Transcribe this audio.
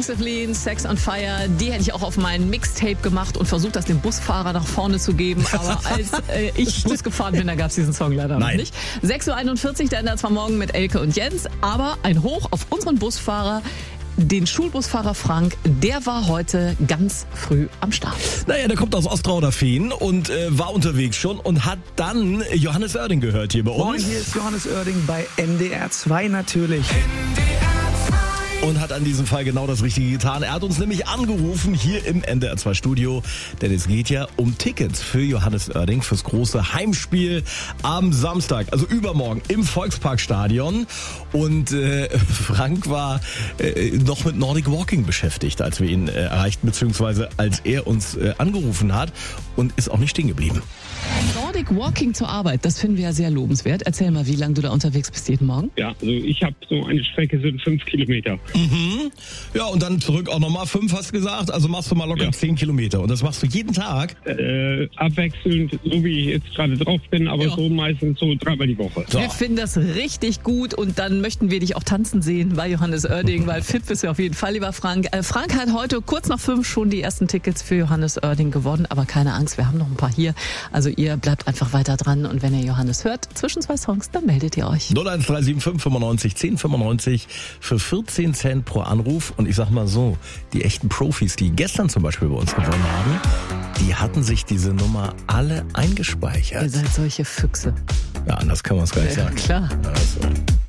Yusuf Lean, Sex on Fire, die hätte ich auch auf meinen Mixtape gemacht und versucht, das dem Busfahrer nach vorne zu geben. Aber als ich Bus gefahren bin, da gab es diesen Song leider noch nicht. 6.41 Uhr, der ändert zwar morgen mit Elke und Jens, aber ein Hoch auf unseren Busfahrer. Den Schulbusfahrer Frank, der war heute ganz früh am Start. Naja, der kommt aus Ostrauderfehn und war unterwegs schon und hat dann Johannes Oerding gehört hier bei uns. Moin, hier ist Johannes Oerding bei NDR 2 natürlich. Und hat an diesem Fall genau das Richtige getan. Er hat uns nämlich angerufen hier im NDR 2 Studio, denn es geht ja um Tickets für Johannes Oerding fürs große Heimspiel am Samstag, also übermorgen im Volksparkstadion. Und Frank war noch mit Nordic Walking beschäftigt, als wir ihn erreichten, beziehungsweise als er uns angerufen hat und ist auch nicht stehen geblieben. Nordic Walking zur Arbeit, das finden wir ja sehr lobenswert. Erzähl mal, wie lange du da unterwegs bist jeden Morgen. Ja, also ich habe so eine Strecke, sind 5 Kilometer. Mhm. Ja, und dann zurück auch nochmal 5, hast du gesagt. Also machst du mal locker 10 Kilometer. Und das machst du jeden Tag? Abwechselnd, so wie ich jetzt gerade drauf bin, aber so meistens so 3-mal die Woche. So. Wir finden das richtig gut und dann möchten wir dich auch tanzen sehen bei Johannes Oerding, weil fit bist du auf jeden Fall, lieber Frank. Frank hat heute kurz nach 5 schon die ersten Tickets für Johannes Oerding gewonnen, aber keine Angst, wir haben noch ein paar hier. Also ihr bleibt einfach weiter dran und wenn ihr Johannes hört, zwischen 2 Songs, dann meldet ihr euch. 01375 95 10 95 für 14 Cent pro Anruf. Und ich sag mal so, die echten Profis, die gestern zum Beispiel bei uns gewonnen haben, die hatten sich diese Nummer alle eingespeichert. Ihr seid solche Füchse. Ja, anders kann man es gar nicht sagen. Klar. Also.